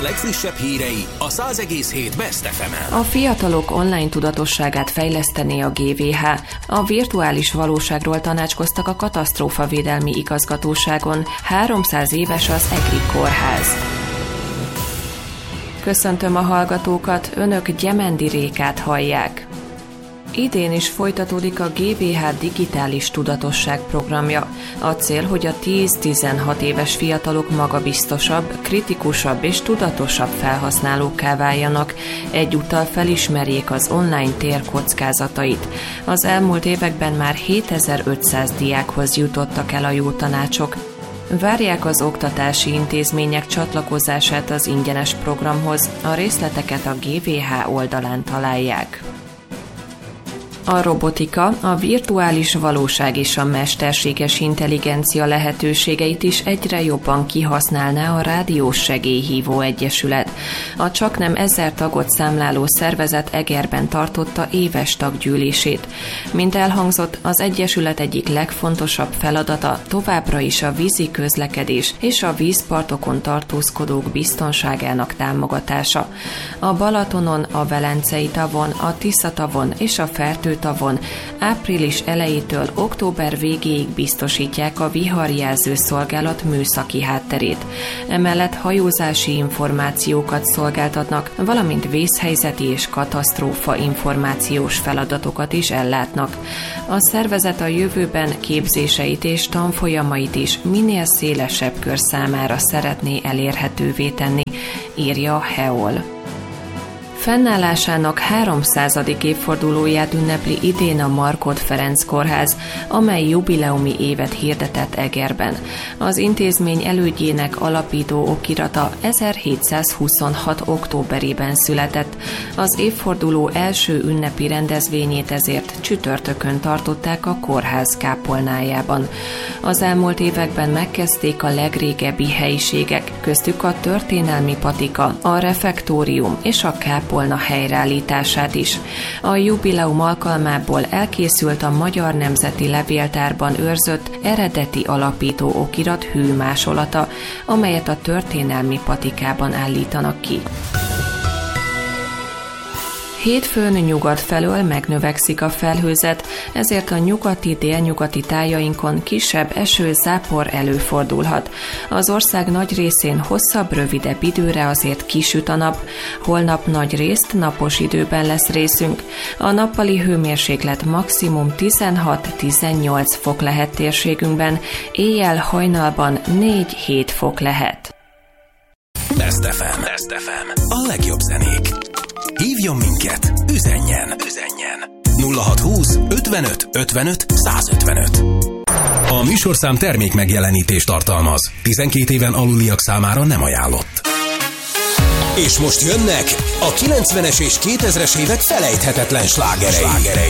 legfrissebb hírei a 100,7 Best FM-en. A fiatalok online tudatosságát fejlesztené a GVH. A virtuális valóságról tanácskoztak a katasztrófavédelmi igazgatóságon. 300 éves az EGRI kórház. Köszöntöm a hallgatókat, önök Gyemendi Rékát hallják. Idén is folytatódik a GVH digitális tudatosság programja. A cél, hogy a 10-16 éves fiatalok magabiztosabb, kritikusabb és tudatosabb felhasználókká váljanak, egyúttal felismerjék az online tér kockázatait. Az elmúlt években már 7500 diákhoz jutottak el a jó tanácsok. Várják az oktatási intézmények csatlakozását az ingyenes programhoz, a részleteket a GVH oldalán találják. A robotika, a virtuális valóság és a mesterséges intelligencia lehetőségeit is egyre jobban kihasználná a Rádiós Segélyhívó Egyesület. A csaknem 1000 tagot számláló szervezet Egerben tartotta éves taggyűlését. Mint elhangzott, az egyesület egyik legfontosabb feladata továbbra is a vízi közlekedés és a vízpartokon tartózkodók biztonságának támogatása. A Balatonon, a Velencei tavon, a Tisza-tavon és a Fertő-tavon április elejétől október végéig biztosítják a viharjelző szolgálat műszaki hátterét. Emellett hajózási információkat szolgáltatnak, valamint vészhelyzeti és katasztrófa információs feladatokat is ellátnak. A szervezet a jövőben képzéseit és tanfolyamait is minél szélesebb kör számára szeretné elérhetővé tenni, írja a HEOL. Fennállásának 300. évfordulóját ünnepli idén a Markhot Ferenc Kórház, amely jubileumi évet hirdetett Egerben. Az intézmény elődjének alapító okirata 1726. októberében született. Az évforduló első ünnepi rendezvényét ezért csütörtökön tartották a kórház kápolnájában. Az elmúlt években megkezdték a legrégebbi helyiségek, köztük a történelmi patika, a refektórium és a kápolna helyreállítását is. A jubileum alkalmából elkészült a Magyar Nemzeti Levéltárban őrzött eredeti alapító okirat hőmásolata, amelyet a történelmi patikában állítanak ki. Hétfőn nyugat felől megnövekszik a felhőzet, ezért a nyugati-délnyugati tájainkon kisebb eső-zápor előfordulhat. Az ország nagy részén hosszabb, rövidebb időre azért kisüt a nap. Holnap nagy részt napos időben lesz részünk. A nappali hőmérséklet maximum 16-18 fok lehet térségünkben, éjjel hajnalban 4-7 fok lehet. Best FM. Best FM. A legjobb zenék. Hívjon minket, üzenjen 0620 55 55 155. A műsorszám termék megjelenítést tartalmaz. 12 éven aluliak számára nem ajánlott. És most jönnek a 90-es és 2000-es évek felejthetetlen slágerei.